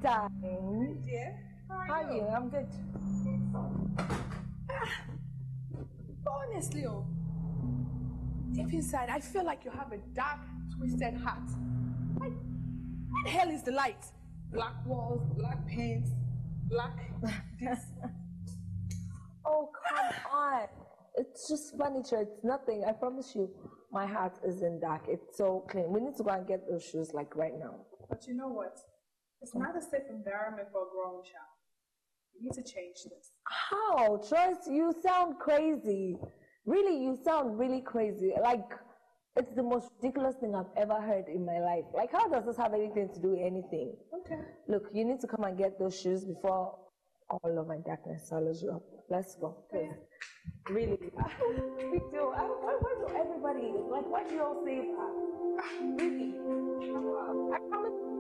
Darling. Dear, How are you? I'm good. Honestly, deep inside, I feel like you have a dark, twisted heart. Like, what the hell is the light? Black walls, black paint, black this. Oh, come on. It's just furniture. It's nothing. I promise you, my heart isn't dark. It's so clean. We need to go and get those shoes like right now. But you know what? It's not a safe environment for a growing child. You need to change this. How? Trust, you sound crazy. Really, you sound really crazy. Like, it's the most ridiculous thing I've ever heard in my life. Like, how does this have anything to do with anything? Okay. Look, you need to come and get those shoes before all of my darkness swallows you up. Let's go. Okay. Really, big deal. Why do everybody, like, why do you all say that? Really? I promise